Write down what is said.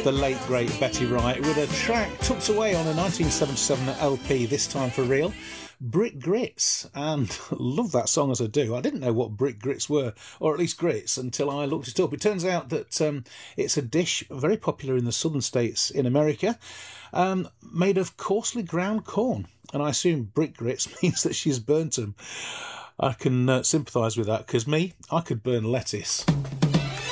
the late, great Betty Wright with a track tucked away on a 1977 LP, this time for real, Brick Grits. And love that song as I do. I didn't know what brick grits were, or at least grits, until I looked it up. It turns out that it's a dish very popular in the southern states in America, made of coarsely ground corn. And I assume brick grits means that she's burnt them. I can sympathise with that, because I could burn lettuce.